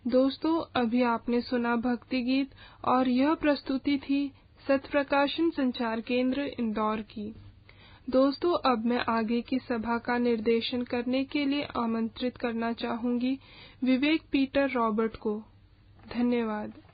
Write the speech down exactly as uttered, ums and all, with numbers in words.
दोस्तों, अभी आपने सुना भक्ति गीत और यह प्रस्तुति थी सत्य प्रकाशन संचार केंद्र इंदौर की। दोस्तों, अब मैं आगे की सभा का निर्देशन करने के लिए आमंत्रित करना चाहूंगी विवेक पीटर रॉबर्ट को। धन्यवाद।